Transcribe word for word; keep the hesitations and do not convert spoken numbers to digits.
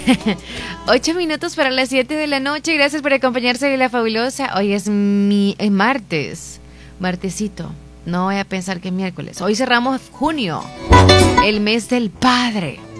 Ocho minutos para las siete de la noche. Gracias por acompañarse de La Fabulosa. Hoy es mi es martes. Martesito. No voy a pensar que es miércoles. Hoy cerramos junio, el mes del padre.